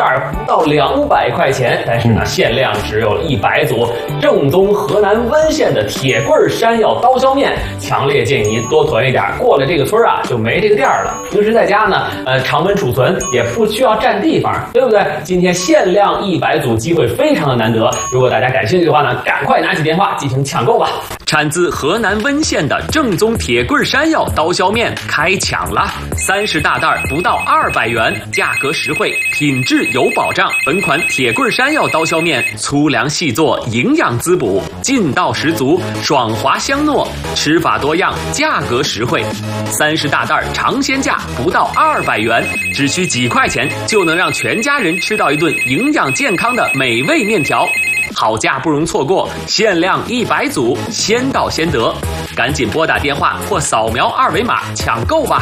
袋不到200块钱，但是呢，限量只有100组，正宗河南温县的铁棍山药刀削面，强烈建议您多囤一点。过了这个村啊，就没这个店了。平时在家呢，常温储存也不需要占地方，对不对？今天限量100组，机会非常的难得。如果大家感兴趣的话呢，赶快拿起电话进行抢购吧。产自河南温县的正宗铁棍山药刀削面开抢了，30大袋不到200元，价格实惠，品质有保障。本款铁棍山药刀削面粗粮细做，营养滋补，劲道十足，爽滑香糯，吃法多样，价格实惠。30大袋尝鲜价不到200元，只需几块钱就能让全家人吃到一顿营养健康的美味面条。好价不容错过，限量100组，先到先得，赶紧拨打电话或扫描2维码抢购吧。